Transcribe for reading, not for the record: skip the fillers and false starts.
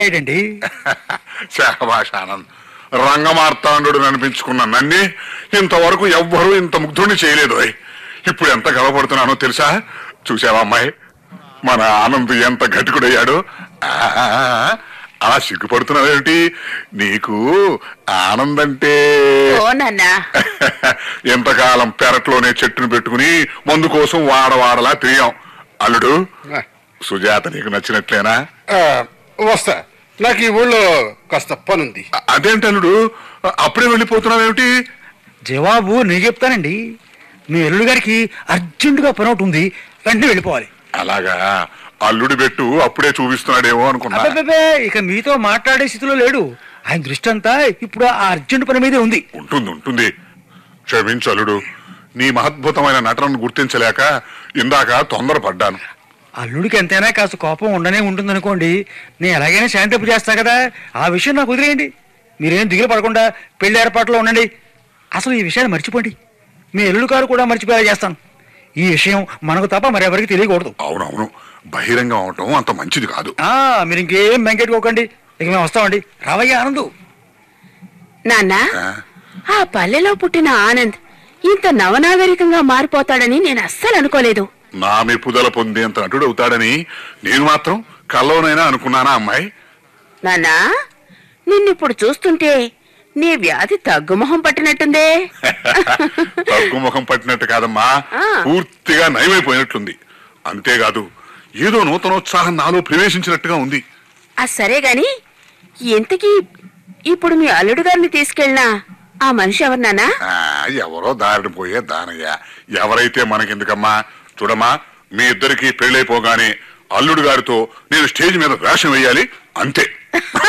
ఏంటండి? శాబాష్ ఆనంద్. రంగమార్తాండు అనిపించుకున్న నన్ను ఇంతవరకు ఎవ్వరూ ఇంత ముగ్ధుడిని చేయలేదు. ఇప్పుడు ఎంత గర్వపడుతున్నానో తెలుసా? చూసావా అమ్మాయి, మన ఆనంద్ ఎంత ఘటికుడయ్యాడు. అలా సిగ్గుపడుతున్నావేమిటి? నీకు ఆనంద్ అంటే ఎంతకాలం పెరట్లోనే చెట్టును పెట్టుకుని మందు కోసం వాడవాడలా తిరిగాం. అల్లుడు, సుజాత నీకు నచ్చినట్లేనా? వస్తా, నాకు ఈ ఊళ్ళో కాస్త పనుంది. అదేంటి అల్లుడు, అప్పుడే వెళ్ళిపోతున్నావేమిటి? జవాబు నేను చెప్తానండి. మీ అల్లుడు గారికి అర్జెంటుగా పని ఒకటి ఉంది, వెంటనే వెళ్ళిపోవాలి. అలాగా? అల్లుడి పెట్టు అప్పుడే చూపిస్తున్నాడేమో అనుకున్నా. ఇక మీతో మాట్లాడే స్థితిలో లేడు. ఆయన దృష్టి అంతా ఇప్పుడు ఆ అర్జెంట్ పని మీదే ఉంది. ఉంటుంది. క్షమించు అల్లుడు, నీ మహద్భుతమైన నటనను గుర్తించలేక ఇందాక తొందరపడ్డాను. అల్లుడికి ఎంతైనా కాస్త కోపం ఉండనే ఉంటుంది అనుకోండి. నేను ఎలాగైనా శాంతింపు చేస్తా కదా, ఆ విషయం నాకు వదిలేయండి. మీరేం దిగులు పడకుండా పెళ్లి ఏర్పాట్లో ఉండండి. అసలు ఈ విషయాన్ని మర్చిపోండి. మీ అల్లుడు గారు కూడా మర్చిపోయేలా చేస్తాను. ఈ విషయం మనకు తప్ప మరెవరికి తెలియకూడదు. అవునవును, బహిరంగం అవటం అంత మంచిది కాదు. మీరు ఇంకేం వెంకెట్టుకోకండి. ఇక మేము వస్తామండి. రావయ్యా ఆనందు. నాన్న, ఆ పల్లెలో పుట్టిన ఆనంద్ ఇంత నవనాగరికంగా మారిపోతాడని నేను అస్సలు అనుకోలేదు. నా మెప్పుదల పొందేంత నటుడు అవుతాడని నేను మాత్రం కల్లోనైనా అనుకున్నానా అమ్మాయి? నాన్నా, నిన్నిప్పుడు చూస్తుంటే నీ వ్యాధి తగ్గుముఖం పట్టినట్టుందే. తగ్గుముఖం పట్టినట్టు కాదమ్మా, పూర్తిగా నయమైపోయినట్లుంది. అంతేకాదు, ఏదో నూతనోత్సాహం నాలో ప్రవేశించినట్టుగా ఉంది. సరే గాని, ఇంతకీ ఇప్పుడు మీ అల్లుడు గారిని తీసుకెళ్ళినా ఆ మనిషి ఎవరు నాన్నా? ఎవరో దారిని పోయే దానయ్య. ఎవరైతే మనకెందుకమ్మా? చూడమ్మా, మీ ఇద్దరికి పెళ్ళైపోగానే అల్లుడు గారితో నేను స్టేజ్ మీద వేషం వేయాలి, అంతే.